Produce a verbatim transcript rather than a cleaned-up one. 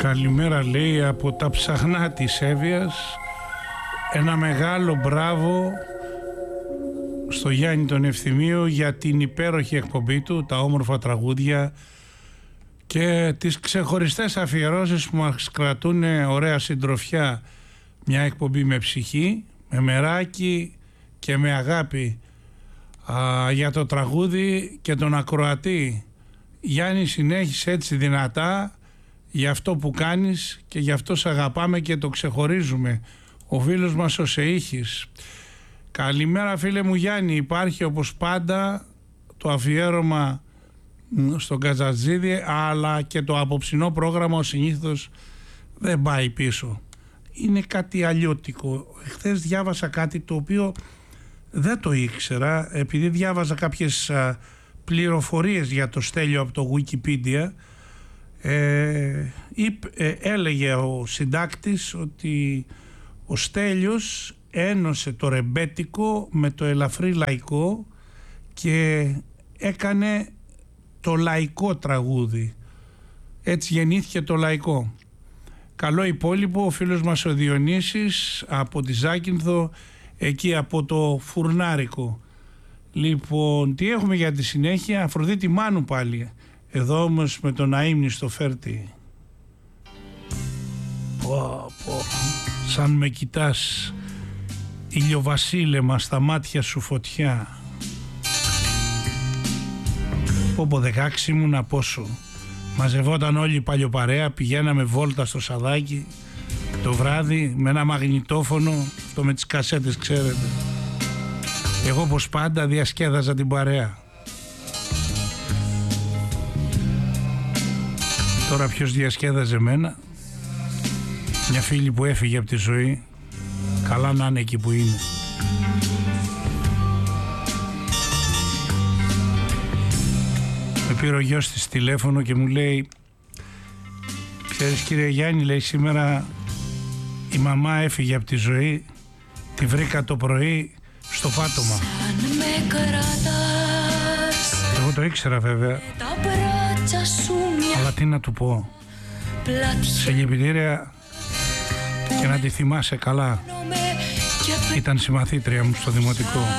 Καλημέρα, λέει, από τα ψαχνά της Εύβοιας. Ένα μεγάλο μπράβο στο Γιάννη τον Ευθυμίου για την υπέροχη εκπομπή του, τα όμορφα τραγούδια και τις ξεχωριστές αφιερώσεις που μας κρατούν ωραία συντροφιά. Μια εκπομπή με ψυχή, με μεράκι και με αγάπη α, για το τραγούδι και τον ακροατή. Γιάννη, συνέχισε έτσι δυνατά για αυτό που κάνεις και γι' αυτό σ' αγαπάμε και το ξεχωρίζουμε. Ο φίλος μας ο Σεΐχης. Καλημέρα φίλε μου Γιάννη, υπάρχει όπως πάντα το αφιέρωμα στον Κατζατζίδη, αλλά και το απόψινό πρόγραμμα ο συνήθως δεν πάει πίσω. Είναι κάτι αλλιώτικο. Χθες διάβασα κάτι το οποίο δεν το ήξερα, επειδή διάβαζα κάποιες α, πληροφορίες για το Στέλιο από το Wikipedia. Ε, είπ, ε, έλεγε ο συντάκτης ότι ο Στέλιος ένωσε το ρεμπέτικο με το ελαφρύ λαϊκό και έκανε το λαϊκό τραγούδι. Έτσι γεννήθηκε το λαϊκό. Καλό υπόλοιπο ο φίλος μας ο Διονύσης από τη Ζάκυνθο, εκεί από το Φουρνάρικο. Λοιπόν, τι έχουμε για τη συνέχεια? Αφροδίτη Μάνου πάλι. Εδώ όμως με τον αείμνη στο φέρτι. Πω, πω. Σαν με κοιτάς ηλιοβασίλεμα, στα μάτια σου φωτιά. Πω πω, δεκάξι ήμουνα πόσο. Μαζευόταν όλη η παλιοπαρέα, πηγαίναμε βόλτα στο Σαδάκι το βράδυ με ένα μαγνητόφωνο, το με τις κασέτες ξέρετε. Εγώ πως πάντα διασκέδαζα την παρέα. Τώρα ποιος διασκέδαζε εμένα? Μια φίλη που έφυγε από τη ζωή. Καλά να είναι εκεί που είναι. Με πήρε ο γιος της τηλέφωνο και μου λέει, ξέρεις κύριε Γιάννη, λέει, σήμερα η μαμά έφυγε από τη ζωή, τη βρήκα το πρωί στο πάτωμα. Εγώ το ήξερα βέβαια, αλλά τι να του πω. Σε λυπητήρια και να τη θυμάσαι καλά. Ήταν συμμαθήτρια μου στο δημοτικό.